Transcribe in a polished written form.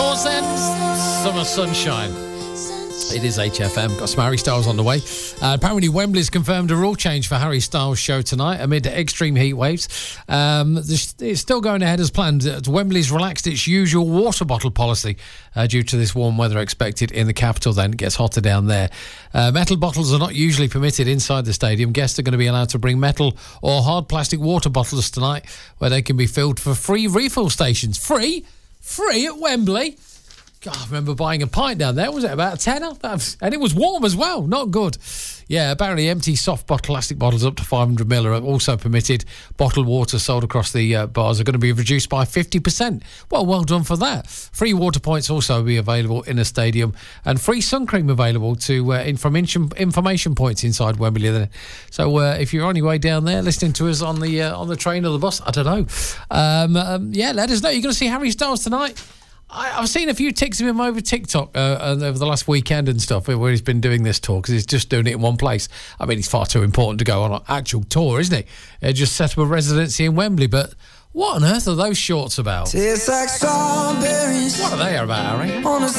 Summer sunshine. It is HFM. Got some Harry Styles on the way. Apparently, Wembley's confirmed a rule change for Harry Styles' show tonight amid extreme heat waves. It's still going ahead as planned. Wembley's relaxed its usual water bottle policy due to this warm weather expected in the capital. Then it gets hotter down there. Metal bottles are not usually permitted inside the stadium. Guests are going to be allowed to bring metal or hard plastic water bottles tonight, where they can be filled for free refill stations. Free at Wembley. God, I remember buying a pint down there. Was it about a tenner? And it was warm as well. Not good. Yeah, apparently empty soft plastic bottles up to 500 ml are also permitted. Bottled water sold across the bars are going to be reduced by 50%. Well done for that. Free water points also be available in a stadium, and free sun cream available from information points inside Wembley. So if you're on your way down there, listening to us on the train or the bus, I don't know. Let us know. You're going to see Harry Styles tonight. I've seen a few tics of him over TikTok over the last weekend and stuff, where he's been doing this tour, because he's just doing it in one place. I mean, he's far too important to go on an actual tour, isn't he? Just set up a residency in Wembley, but what on earth are those shorts about? Tastes like strawberries. What are they about, Harry? On a